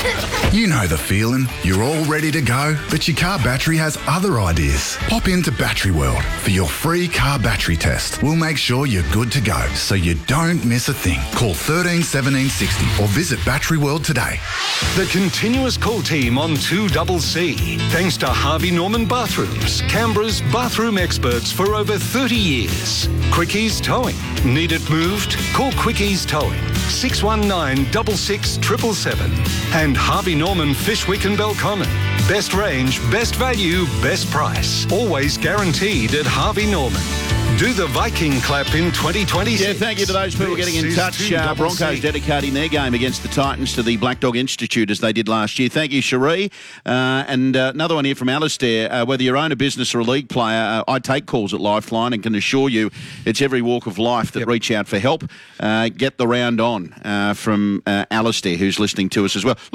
You know the feeling. You're all ready to go, but your car battery has other ideas. Pop into Battery World for your free car battery test. We'll make sure you're good to go, so you don't miss a thing. Call 13 17 60 or visit Battery World today. The continuous call team on 2CC. Thanks to Harvey Norman Bathrooms, Canberra's bathroom experts for over 30 years. Quickies Towing. Need it moved? Call Quickies Towing. 619 66 777. And Harvey Norman Fishwick and Belconnen. Best range, best value, best price. Always guaranteed at Harvey Norman. Do the Viking clap in 2026. Yeah, thank you to those people getting in touch. Broncos dedicating their game against the Titans to the Black Dog Institute as they did last year. Thank you, Cherie. And another one here from Alistair. Whether you own a business or a league player, I take calls at Lifeline and can assure you it's every walk of life that reach out for help. Get the round on from Alistair, who's listening to us as well.